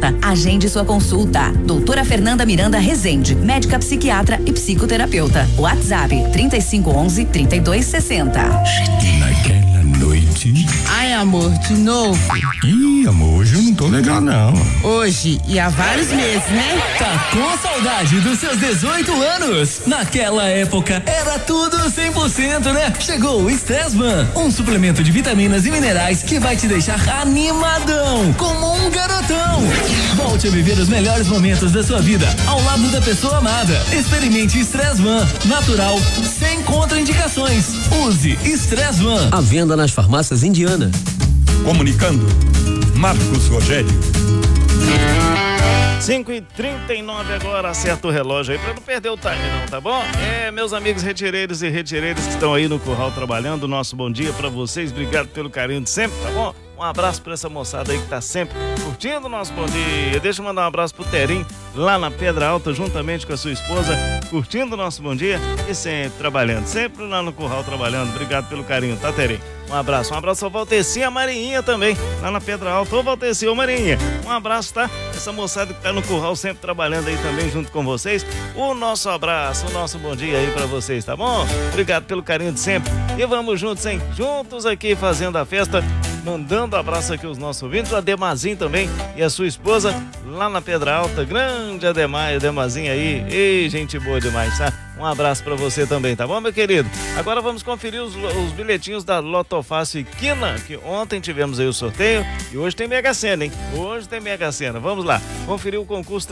60. Agende sua consulta. Doutora Fernanda Miranda Rezende, médica psiquiatra e psicoterapeuta. WhatsApp 3511-3260. Naquela noite. Ai, amor, de novo. Ih, amor, hoje eu não tô legal, não. Hoje e há vários meses, né? Tá com saudade dos seus 18 anos? Naquela época era tudo 100%, né? Chegou o Stressman, um suplemento de vitaminas e minerais que vai te deixar animadão, como um garotão. Volte a viver os melhores momentos da sua vida ao lado da pessoa amada. Experimente Stressman, natural, sem contraindicações. Use Stressman. À venda nas farmácias Indiana. Comunicando, Marcos Rogério. 5h39 agora, acerta o relógio aí pra não perder o time não, tá bom? Meus amigos retireiros e retireiras que estão aí no curral trabalhando, nosso bom dia pra vocês, obrigado pelo carinho de sempre, tá bom? Um abraço pra essa moçada aí que tá sempre curtindo o nosso bom dia. Deixa eu mandar um abraço pro Terim, lá na Pedra Alta, juntamente com a sua esposa, curtindo o nosso bom dia e sempre trabalhando, sempre lá no curral trabalhando. Obrigado pelo carinho, tá, Terim? Um abraço ao Valteci, a Marinha também, lá na Pedra Alta. Ô Valteci, ô Marinha, um abraço, tá? Essa moçada que tá no curral sempre trabalhando aí também junto com vocês. O nosso abraço, o nosso bom dia aí pra vocês, tá bom? Obrigado pelo carinho de sempre. E vamos juntos, hein? Juntos aqui fazendo a festa, mandando abraço aqui aos nossos ouvintes, o Ademazinho também e a sua esposa lá na Pedra Alta. Grande Ademazinho aí. Ei, gente boa demais, tá? Um abraço pra você também, tá bom, meu querido? Agora vamos conferir os bilhetinhos da Loto Fácil e Quina, que ontem tivemos aí o sorteio e hoje tem Mega Sena, hein? Hoje tem Mega Sena. Vamos lá, conferir o concurso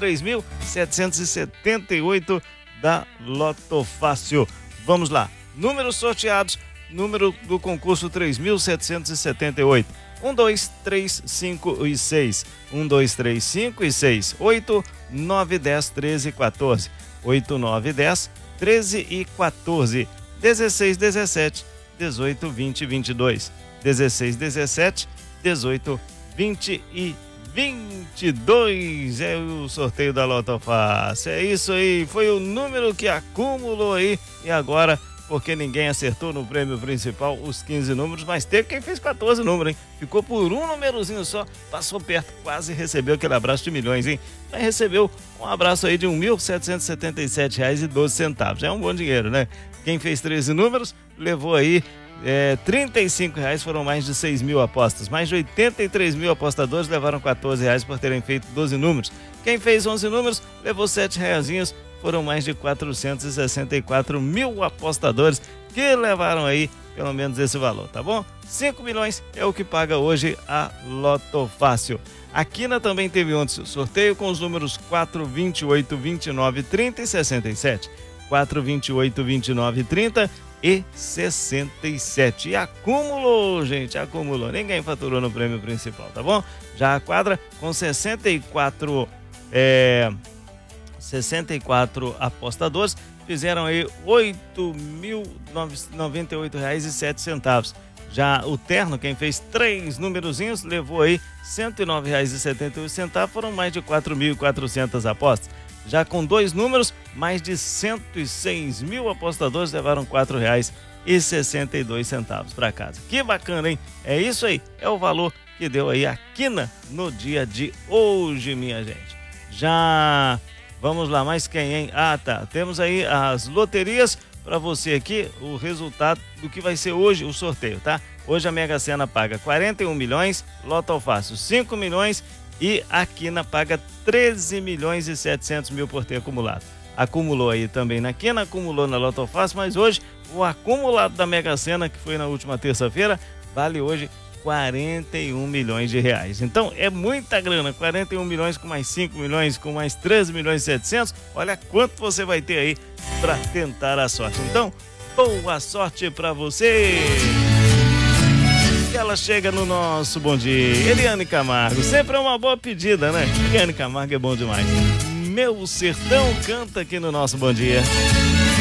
3.778 da Loto Fácil. Vamos lá, números sorteados, número do concurso 3.778. 1, 2, 3, 5 e 6. 1, 2, 3, 5 e 6. 8, 9, 10, 13 e 14. 8, 9, 10, 13 e 14. 16, 17, 18, 20 e 22. 16, 17, 18, 20 e 22. É o sorteio da Loto Fácil. É isso aí. Foi o número que acumulou aí. E agora, porque ninguém acertou no prêmio principal os 15 números, mas teve quem fez 14 números, hein? Ficou por um númerozinho só, passou perto, quase recebeu aquele abraço de milhões, hein? Mas recebeu um abraço aí de R$ 1.777,12. É um bom dinheiro, né? Quem fez 13 números levou aí R$ 35, foram mais de 6 mil apostas. Mais de 83 mil apostadores levaram R$ 14 por terem feito 12 números. Quem fez 11 números levou R$ 7 reaisinhos. Foram mais de 464 mil apostadores que levaram aí pelo menos esse valor, tá bom? 5 milhões é o que paga hoje a Loto Fácil. A Quina também teve ontem sorteio com os números 4, 28, 29, 30 e 67. 4, 28, 29, 30 e 67. E acumulou, gente, acumulou. Ninguém faturou no prêmio principal, tá bom? Já a quadra com 64 apostadores fizeram aí R$ 8.098,07. Já o terno, quem fez 3 numerozinhos, levou aí R$ 109,78, foram mais de 4.400 apostas. Já com 2 números, mais de 106 mil apostadores levaram R$ 4,62 para casa. Que bacana, hein? É isso aí, é o valor que deu aí a Quina no dia de hoje, minha gente. Já vamos lá, mais quem, hein? Ah, tá. Temos aí as loterias para você aqui, o resultado do que vai ser hoje o sorteio, tá? Hoje a Mega Sena paga 41 milhões, Loto Fácil 5 milhões e a Quina paga 13 milhões e 700 mil por ter acumulado. Acumulou aí também na Quina, acumulou na Loto Fácil, mas hoje o acumulado da Mega Sena, que foi na última terça-feira, vale hoje 41 milhões de reais. Então é muita grana, 41 milhões com mais 5 milhões, com mais 13 milhões e 700, olha quanto você vai ter aí para tentar a sorte. Então, boa sorte para você! E ela chega no nosso bom dia, Eliane Camargo, sempre é uma boa pedida, né? Eliane Camargo é bom demais. Meu Sertão canta aqui no nosso bom dia.